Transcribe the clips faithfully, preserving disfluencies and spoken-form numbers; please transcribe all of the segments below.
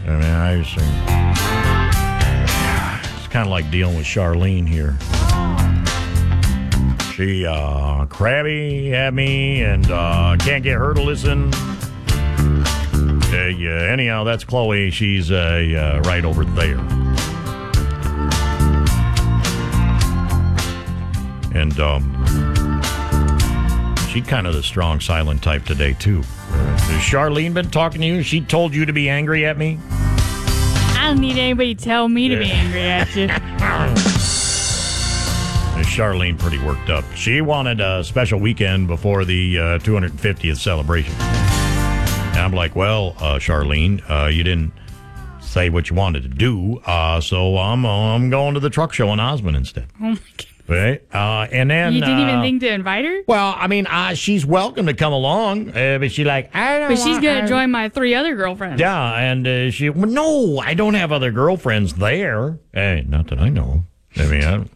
I mean, I just think it's kind of like dealing with Charlene here. She uh, crabby at me and uh, can't get her to listen. Uh, yeah, anyhow, that's Chloe. She's uh, uh, right over there. And um, she kind of the strong, silent type today, too. Uh, has Charlene been talking to you? She told you to be angry at me? I don't need anybody to tell me to be angry at you. Charlene pretty worked up. She wanted a special weekend before the uh, two hundred fiftieth celebration. And I'm like, well, uh, Charlene, uh, you didn't say what you wanted to do, uh, so I'm uh, I'm going to the truck show in Osmond instead. Oh, my God. Right? Uh, and then You didn't uh, even think to invite her? Well, I mean, uh, she's welcome to come along, uh, but she like, I don't But she's want- going to I- join my three other girlfriends. Yeah, and uh, she, well, no, I don't have other girlfriends there. Hey, not that I know. I mean, I don't.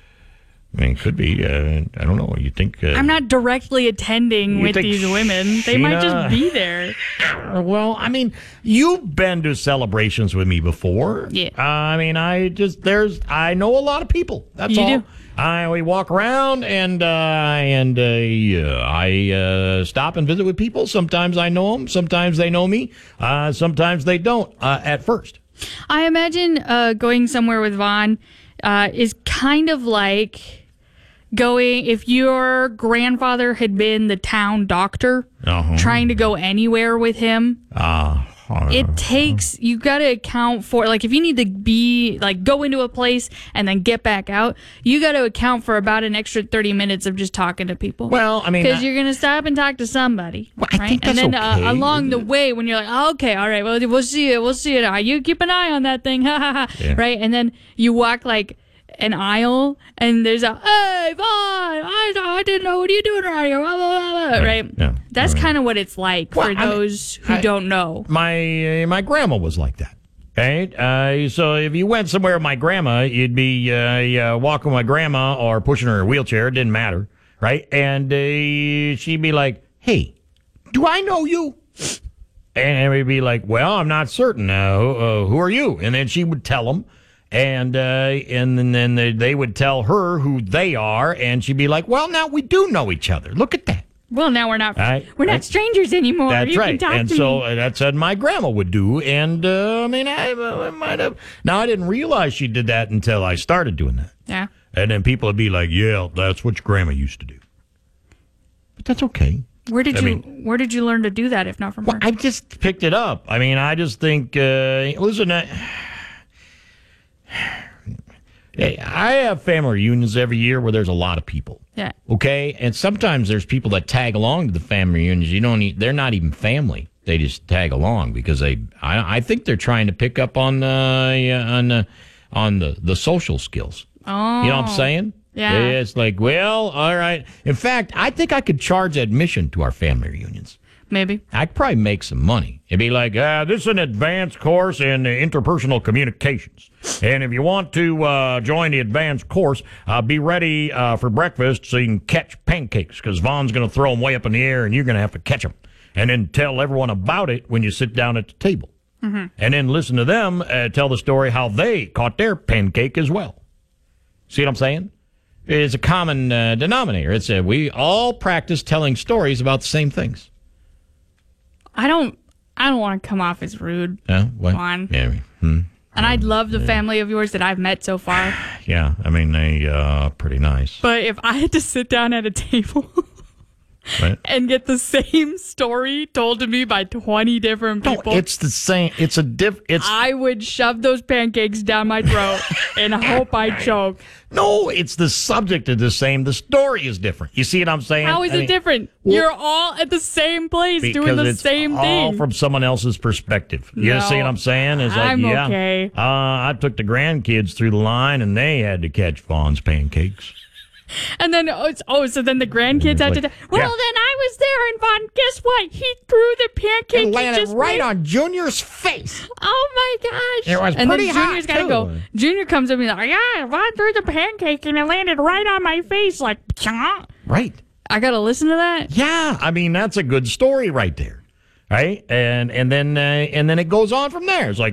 I mean, it could be. Uh, I don't know. You think? Uh, I'm not directly attending You with think these women. They might Sheena- just be there. Well, I mean, you've been to celebrations with me before. Yeah. Uh, I mean, I just there's I know a lot of people. That's You all. do. I we walk around and uh, and uh, yeah, I uh, stop and visit with people. Sometimes I know them. Sometimes they know me. Uh, sometimes they don't. Uh, at first. I imagine uh, going somewhere with Vaughn uh, is kind of like going, if your grandfather had been the town doctor, Uh-huh. trying to go anywhere with him. Uh, It takes, you got to account for, like, if you need to be, like, go into a place and then get back out, you got to account for about an extra thirty minutes of just talking to people. Well, I mean, because I- you're going to stop and talk to somebody. Well, I right? think and that's then okay, uh, along the isn't it? way, when you're like, oh, okay, all right, well, we'll see it. We'll see it. Uh, You keep an eye on that thing. Ha ha ha. Yeah. Right? And then you walk, like, an aisle, and there's a, hey, Vaughn, I, I didn't know, what are you doing around here? Blah, blah, blah, blah. Right? yeah, That's I mean- kind of what it's like Well, for I mean, those who I- don't know. My uh, my grandma was like that. Right? Uh, so if you went somewhere with my grandma, you'd be uh, uh, walking with my grandma or pushing her in a wheelchair. It didn't matter, right? And uh, she'd be like, "Hey, do I know you?" And we'd be like, "Well, I'm not certain. Uh, uh, who are you?" And then she would tell them. And uh, and then, then they, they would tell her who they are, and she'd be like, "Well, now we do know each other. Look at that." Well, now we're not Right. we're not That's- strangers anymore. That's you right. Can talk And to so me. uh, that's what my grandma would do. And uh, I mean, I, I might have. Now I didn't realize she did that until I started doing that. Yeah. And then people would be like, "Yeah, that's what your grandma used to do." But that's okay. Where did I you mean- Where did you learn to do that if not from Well, her? I just picked it up. I mean, I just think, uh, listen, I, hey, I have family reunions every year where there's a lot of people. Yeah. Okay, and sometimes there's people that tag along to the family reunions. You don't. Need, they're not even family. They just tag along because they. I, I think they're trying to pick up on uh, yeah, on uh, on the, the social skills. Oh. You know what I'm saying? Yeah. It's like, well, all right. In fact, I think I could charge admission to our family reunions. Maybe. I could probably make some money. It'd be like, uh, this is an advanced course in interpersonal communications. And if you want to uh, join the advanced course, uh, be ready uh, for breakfast so you can catch pancakes, because Vaughn's going to throw them way up in the air and you're going to have to catch them. And then tell everyone about it when you sit down at the table. Mm-hmm. And then listen to them uh, tell the story how they caught their pancake as well. See what I'm saying? It's a common uh, denominator. It's a, we all practice telling stories about the same things. I don't. I don't want to come off as rude. Yeah, what? Juan. Yeah, hmm. And I love the family of yours that I've met so far. Yeah, I mean, they uh pretty nice. But if I had to sit down at a table Right? and get the same story told to me by twenty different No, people, it's the same. It's a diff. It's I would shove those pancakes down my throat and hope I choke. no. It's the subject is the same. The story is different. You see what I'm saying? How is I it mean, different? well, You're all at the same place doing because the it's same all thing. from someone else's perspective. You No, see what I'm saying? It's like, I'm yeah, okay. Uh, I took the grandkids through the line, and they had to catch Vaughn's pancakes. And then, oh, it's, oh, so then the grandkids had to. Like, Well, yeah. then I was there, and Vaughn, guess what? He threw the pancake. And he landed just right made- on Junior's face. Oh my gosh! It was and pretty then hot, Junior's gotta too. go. Junior comes up and he's like, "Yeah, Vaughn threw the pancake, and it landed right on my face." Like, "Pshaw." Right. I gotta listen to that. Yeah, I mean that's a good story right there, right? And and then uh, and then it goes on from there. It's like,